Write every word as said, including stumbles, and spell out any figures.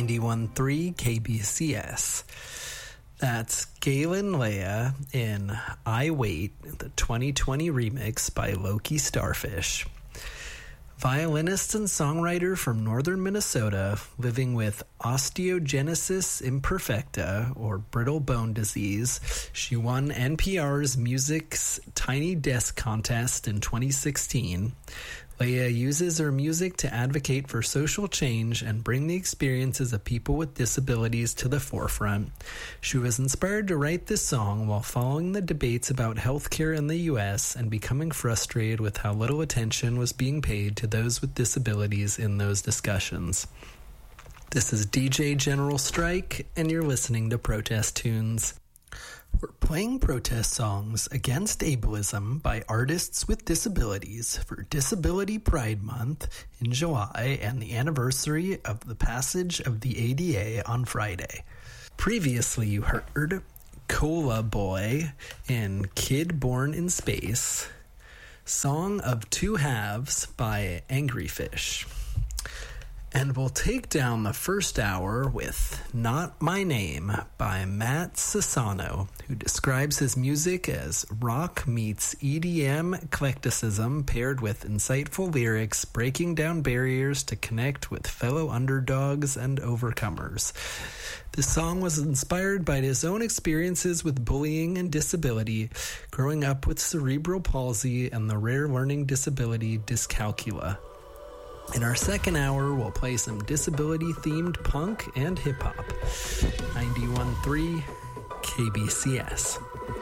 ninety-one point three K B C S. That's Galen Leia in I Wait, the twenty twenty remix by Loki Starfish. Violinist and songwriter from northern Minnesota, living with osteogenesis imperfecta, or brittle bone disease, she won N P R's Music's Tiny Desk contest in twenty sixteen. Leia uses her music to advocate for social change and bring the experiences of people with disabilities to the forefront. She was inspired to write this song while following the debates about healthcare in the U S and becoming frustrated with how little attention was being paid to those with disabilities in those discussions. This is D J General Strike, and you're listening to Protest Tunes. We're playing protest songs against ableism by artists with disabilities for Disability Pride Month in July and the anniversary of the passage of the A D A on Friday. Previously, you heard Cola Boy in Kid Born in Space, Song of Two Halves by Angry Fish. And we'll take down the first hour with Not My Name by Matt Sassano, who describes his music as rock meets E D M eclecticism paired with insightful lyrics, breaking down barriers to connect with fellow underdogs and overcomers. This song was inspired by his own experiences with bullying and disability, growing up with cerebral palsy and the rare learning disability dyscalculia. In our second hour, we'll play some disability-themed punk and hip-hop. ninety-one point three K B C S.